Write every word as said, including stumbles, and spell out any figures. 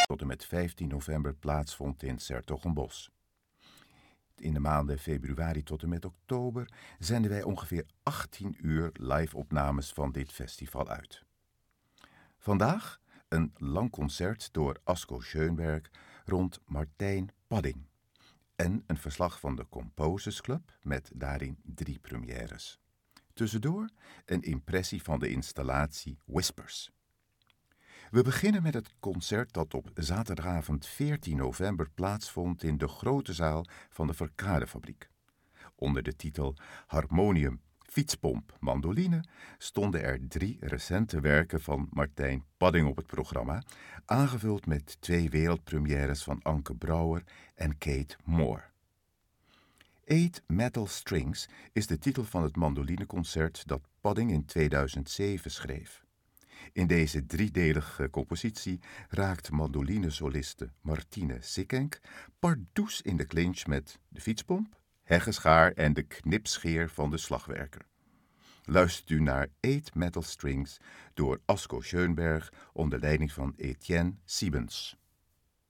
tot en met vijftien november plaatsvond in 's-Hertogenbosch. In de maanden februari tot en met oktober zenden wij ongeveer achttien uur live-opnames van dit festival uit. Vandaag een lang concert door Asko Schoenberg rond Martijn Padding en een verslag van de Composers Club met daarin drie premières. Tussendoor een impressie van de installatie Whispers. We beginnen met het concert dat op zaterdagavond veertien november plaatsvond in de grote zaal van de Verkadefabriek. Onder de titel Harmonium, Fietspomp, Mandoline stonden er drie recente werken van Martijn Padding op het programma, aangevuld met twee wereldpremières van Anke Brouwer en Kate Moore. Eight Metal Strings is de titel van het mandolineconcert dat Padding in tweeduizend zeven schreef. In deze driedelige compositie raakt mandolinesoliste Martine Sikkenk pardoes in de clinch met de fietspomp, heggeschaar en de knipscheer van de slagwerker. Luistert u naar Eight Metal Strings door Asko Schoenberg onder leiding van Etienne Siebens.